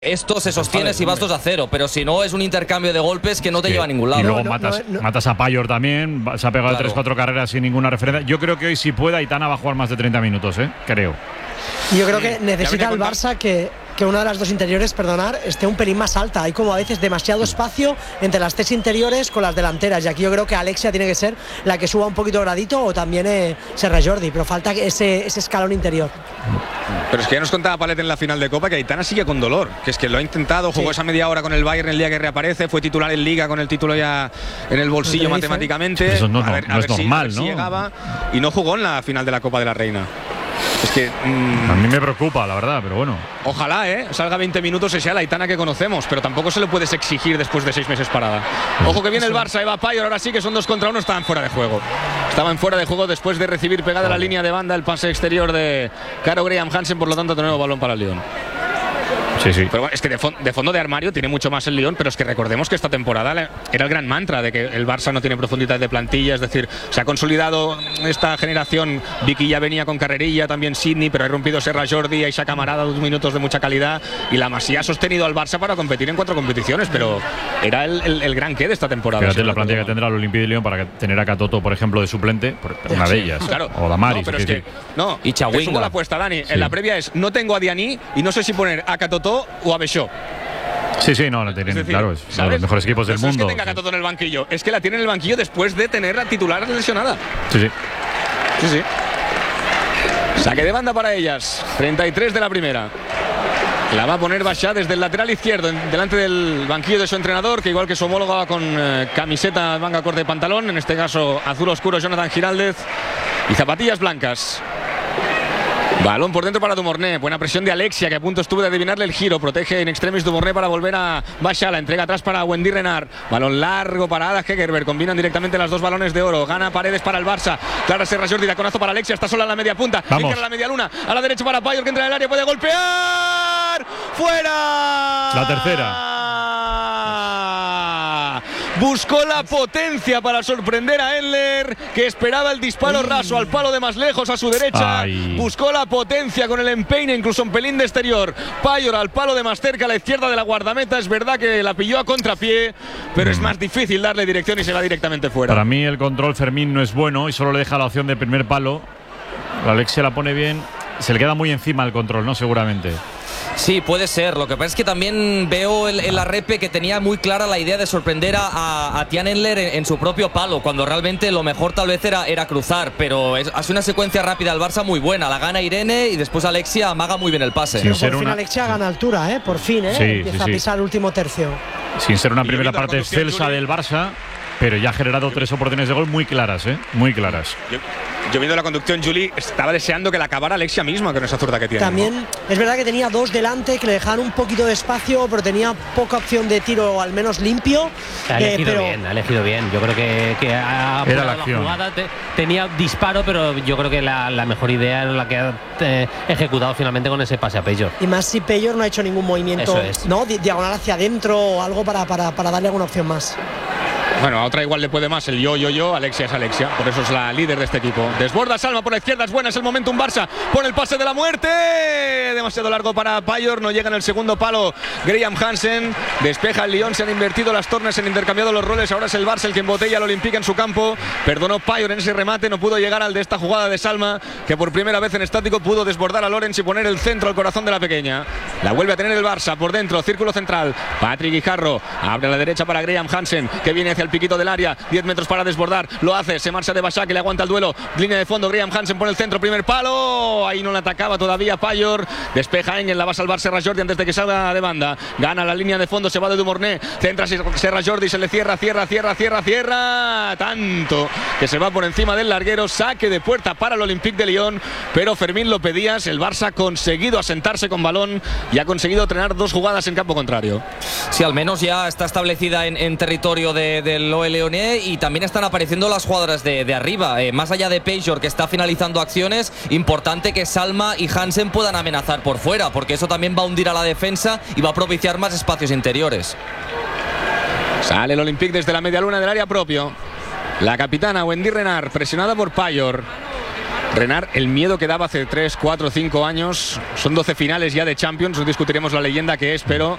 Esto se sostiene si vas 2-0, pero si no es un intercambio de golpes que no te lleva a ningún lado. Y luego matas a Payyor también, se ha pegado 3-4 carreras sin ninguna referencia. Yo creo que hoy si puede Aitana va a jugar más de 30 minutos, creo. Yo creo que necesita el Barça que una de las dos interiores, esté un pelín más alta. Hay como a veces demasiado espacio entre las tres interiores con las delanteras. Y aquí yo creo que Alexia tiene que ser la que suba un poquito gradito, o también Serra Jordi, pero falta ese escalón interior. Pero es que ya nos contaba Palet en la final de Copa que Aitana sigue con dolor, que es que lo ha intentado, jugó esa media hora con el Bayern el día que reaparece, fue titular en Liga con el título ya en el bolsillo matemáticamente. Eso no, no es normal, ¿no? Si llegaba, y no jugó en la final de la Copa de la Reina. Es que a mí me preocupa, la verdad, pero bueno. Ojalá, salga 20 minutos y sea la Aitana que conocemos, pero tampoco se lo puedes exigir después de 6 meses parada. Ojo que viene el Barça, Eva Payyor, ahora sí que son 2 contra 1, estaban fuera de juego. Estaban fuera de juego después de recibir pegada la línea de banda el pase exterior de Caro Graham Hansen, por lo tanto de nuevo balón para el Lyon. Sí, sí. Pero bueno, es que de fondo de armario tiene mucho más el Lyon, pero es que recordemos que esta temporada era el gran mantra de que el Barça no tiene profundidad de plantilla, es decir, se ha consolidado esta generación. Vicky ya venía con carrerilla, también Sidney, pero ha rompido Serra Jordi, Aisha Camarada, 2 minutos de mucha calidad, y la Masía ha sotenido al Barça para competir en 4 competiciones, pero era el gran qué de esta temporada. Fíjate la plantilla que tendrá el Olympique de Lyon para tener a Catoto, por ejemplo, de suplente, una de ellas, claro. O Damaris. No, pero es que, y Chawinga. Eso la apuesta, Dani. En la previa es, no tengo a Dianí y no sé si poner a Catoto o a Bechó. Sí, no tienen, es decir, claro, es uno de los mejores equipos del mundo. No es que tenga Catoto en el banquillo, es que la tiene en el banquillo después de tener la titular lesionada. Sí. Saque de banda para ellas, 33 de la primera. La va a poner Bachá desde el lateral izquierdo, delante del banquillo de su entrenador, que igual que su homólogo va con camiseta, manga corta y pantalón, en este caso azul oscuro Jonathan Giraldez, y zapatillas blancas. Balón por dentro para Dumornay, buena presión de Alexia, que a punto estuvo de adivinarle el giro, protege en extremis Dumornay para volver a Bachá, la entrega atrás para Wendy Renard, balón largo para Ada Hegerberg, combinan directamente las 2 balones de oro, gana Paredes para el Barça, Clara Serra Jordi, taconazo para Alexia, está sola en la media punta, encara la media luna, a la derecha para Payyor, que entra en el área, puede golpear, fuera, la tercera. Buscó la potencia para sorprender a Endler, que esperaba el disparo raso al palo de más lejos a su derecha. Buscó la potencia con el empeine, incluso un pelín de exterior. Payyor al palo de más cerca a la izquierda de la guardameta. Es verdad que la pilló a contrapié, pero es más difícil darle dirección y se va directamente fuera. Para mí el control Fermín no es bueno y solo le deja la opción de primer palo. La Alexia la pone bien. Se le queda muy encima el control, ¿no? Seguramente. Sí, puede ser. Lo que pasa es que también veo en la repe que tenía muy clara la idea de sorprender a Tian Endler en su propio palo, cuando realmente lo mejor tal vez era cruzar, pero hace una secuencia rápida al Barça muy buena. La gana Irene y después Alexia amaga muy bien el pase. Pero por fin Alexia gana altura, por fin, empieza a pisar el último tercio. Sin ser una primera parte excelsa del Barça, pero ya ha generado 3 oportunidades de gol muy claras, muy claras. Yo viendo la conducción, Juli, estaba deseando que la acabara Alexia misma con esa zurda que tiene. También es verdad que tenía 2 delante que le dejaban un poquito de espacio, pero tenía poca opción de tiro, al menos limpio. Ha elegido bien. Yo creo que ha era la acción. Jugada, tenía disparo, pero yo creo que la mejor idea era la que ha ejecutado finalmente con ese pase a Payyor. Y más si Payyor no ha hecho ningún movimiento, diagonal hacia adentro o algo para darle alguna opción más. Bueno, a otra igual le puede más el yo, Alexia es Alexia, por eso es la líder de este equipo. Desborda Salma por la izquierda, es buena, es el momentum Barça, pone el pase de la muerte, demasiado largo para Payyor, no llega en el segundo palo Graham Hansen, despeja el Lyon, se han invertido las tornas, se han intercambiado los roles, ahora es el Barça el que embotella al Olympique en su campo, perdonó Payyor en ese remate, no pudo llegar al de esta jugada de Salma, que por primera vez en estático pudo desbordar a Lorenz y poner el centro al corazón de la pequeña. La vuelve a tener el Barça por dentro, círculo central, Patrick Guijarro, abre a la derecha para Graham Hansen, que viene hacia el piquito del área, 10 metros para desbordar, lo hace, se marcha de Bachá, que le aguanta el duelo, línea de fondo, Graham Hansen pone el centro, primer palo, ahí no le atacaba todavía Payyor, despeja Engel, la va a salvar Serra Jordi antes de que salga de banda, gana la línea de fondo, se va de Dumornay, centra Serra Jordi, se le cierra, tanto que se va por encima del larguero, saque de puerta para el Olympique de Lyon, pero Fermín lo pedías, el Barça ha conseguido asentarse con balón y ha conseguido entrenar 2 jugadas en campo contrario. Sí, al menos ya está establecida en territorio del OL Lyonnais, y también están apareciendo las jugadoras de arriba, más allá de Payyor, que está finalizando acciones, importante que Salma y Hansen puedan amenazar por fuera, porque eso también va a hundir a la defensa y va a propiciar más espacios interiores. Sale el Olympique desde la media luna del área propio, la capitana Wendy Renard presionada por Payyor. Renard, el miedo que daba hace 3, 4, 5 años. Son 12 finales ya de Champions. No discutiremos la leyenda que es, pero